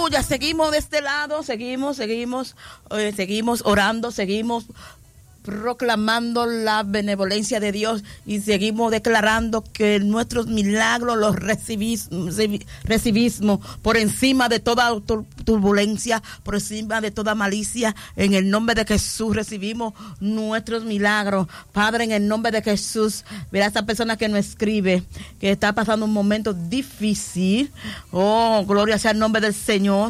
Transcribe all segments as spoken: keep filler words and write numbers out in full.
Aleluya, seguimos de este lado, seguimos, seguimos, eh, seguimos orando, seguimos proclamando la benevolencia de Dios y seguimos declarando que nuestros milagros los recibimos, recibimos por encima de toda turbulencia, por encima de toda malicia. En el nombre de Jesús recibimos nuestros milagros. Padre, en el nombre de Jesús, verá a esa persona que nos escribe que está pasando un momento difícil. Oh, gloria sea el nombre del Señor.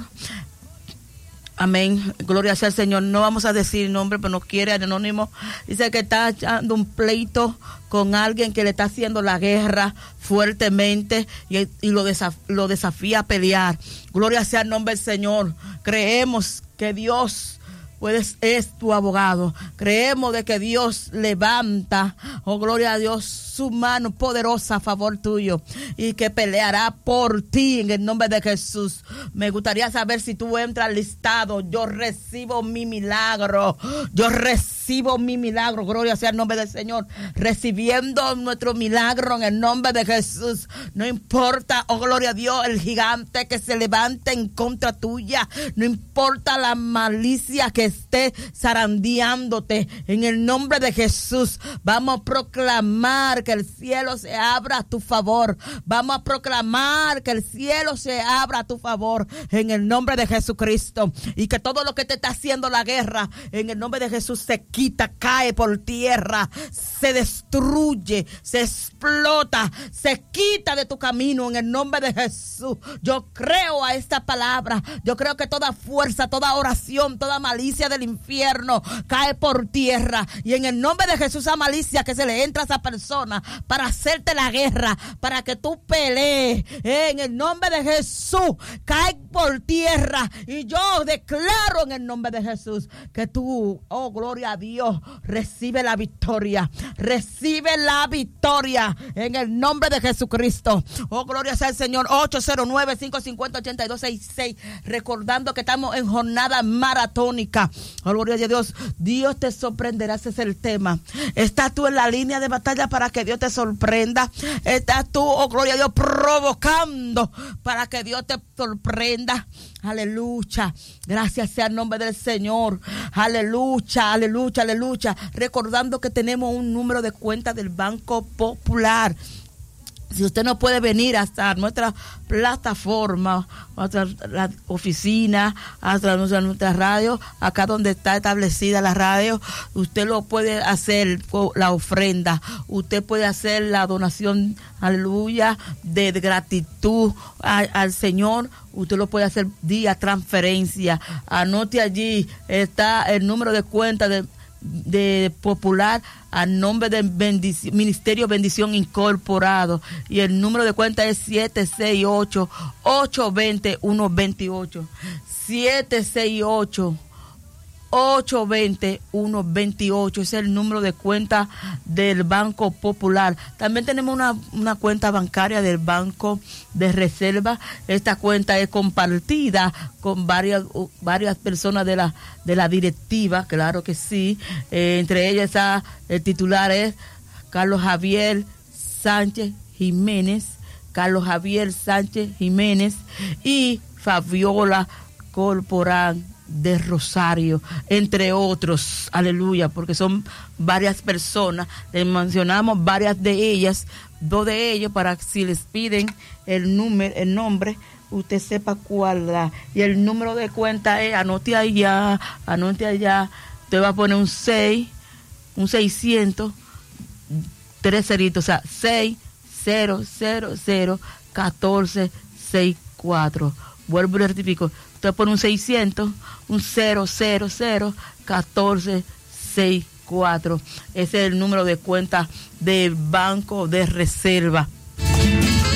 Amén, gloria sea al Señor. No vamos a decir nombre, pero no quiere, anónimo. Dice que está echando un pleito con alguien que le está haciendo la guerra fuertemente y, y lo, desaf, lo desafía a pelear. Gloria sea el nombre del Señor. Creemos que Dios pues es tu abogado. Creemos de que Dios levanta, oh gloria a Dios, su mano poderosa a favor tuyo y que peleará por ti en el nombre de Jesús. Me gustaría saber si tú entras al listado. Yo recibo mi milagro. Yo recibo mi milagro. Gloria sea el nombre del Señor. Recibiendo nuestro milagro en el nombre de Jesús. No importa, oh gloria a Dios, el gigante que se levante en contra tuya. No importa la malicia que esté zarandeándote. En el nombre de Jesús vamos a proclamar que el cielo se abra a tu favor. Vamos a proclamar que el cielo se abra a tu favor en el nombre de Jesucristo. Y que todo lo que te está haciendo la guerra en el nombre de Jesús se quita, cae por tierra, se destruye, se explota, se quita de tu camino en el nombre de Jesús. Yo creo a esta palabra. Yo creo que toda fuerza, toda oración, toda malicia del infierno cae por tierra. Y en el nombre de Jesús, a malicia que se le entra a esa persona para hacerte la guerra, para que tú pelees, en el nombre de Jesús, cae por tierra. Y yo declaro en el nombre de Jesús que tú, oh gloria a Dios, recibe la victoria, recibe la victoria en el nombre de Jesucristo. Oh gloria sea el Señor. Ocho cero nueve, cinco cinco cero, ocho dos seis seis, recordando que estamos en jornada maratónica. Oh gloria a Dios. Dios te sorprenderá, ese es el tema. Estás tú en la línea de batalla para que Dios te sorprenda. Estás tú, oh gloria a Dios, provocando para que Dios te sorprenda. Aleluya. Gracias sea el nombre del Señor. Aleluya, aleluya, aleluya. Recordando que tenemos un número de cuenta del Banco Popular. Si usted no puede venir hasta nuestra plataforma, hasta la oficina, hasta nuestra, nuestra radio, acá donde está establecida la radio, usted lo puede hacer, la ofrenda, usted puede hacer la donación, aleluya, de, de gratitud a, al Señor. Usted lo puede hacer vía transferencia. Anote allí, está el número de cuenta de de Popular a nombre del bendición, Ministerio Bendición Incorporado, y el número de cuenta es siete seis ocho, ocho dos cero, uno dos ocho, siete seis ocho, ocho dos cero, uno dos ocho. Es el número de cuenta del Banco Popular. También tenemos una, una cuenta bancaria del Banco de Reserva. Esta cuenta es compartida con varias varias personas de la de la directiva, claro que sí. Eh, entre ellas está, el titular es Carlos Javier Sánchez Jiménez, Carlos Javier Sánchez Jiménez y Fabiola Corporán de Rosario, entre otros, aleluya, porque son varias personas, les mencionamos varias de ellas, dos de ellos, para si les piden el número, el nombre, usted sepa cuál da. Y el número de cuenta es, anote allá, anote allá, usted va a poner un seis, un seiscientos, tres ceritos, o sea, seis cero cero cero catorce sesenta y cuatro. Vuelvo y rectifico. Usted pone un seiscientos, un cero cero cero catorce sesenta y cuatro. Ese es el número de cuenta del Banco de Reserva.